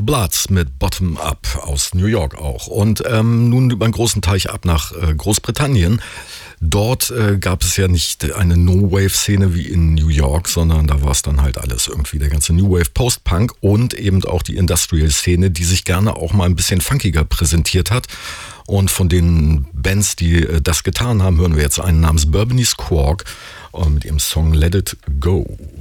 The Bloods mit Bottom Up aus New York auch. Und nun über einen großen Teich ab nach Großbritannien. Dort gab es ja nicht eine No-Wave-Szene wie in New York, sondern da war es dann halt alles irgendwie der ganze New Wave Post-Punk und eben auch die Industrial-Szene, die sich gerne auch mal ein bisschen funkiger präsentiert hat. Und von den Bands, die das getan haben, hören wir jetzt einen namens Bourbonese Quark mit ihrem Song Let It Go.